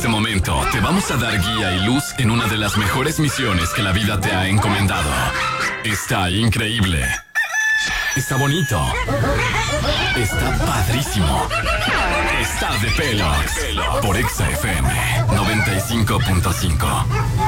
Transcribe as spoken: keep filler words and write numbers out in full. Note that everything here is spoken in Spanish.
este momento te vamos a dar guía y luz en una de las mejores misiones que la vida te ha encomendado. Está increíble. Está bonito. Está padrísimo. Está de pelos. Por Exa F M noventa y cinco punto cinco.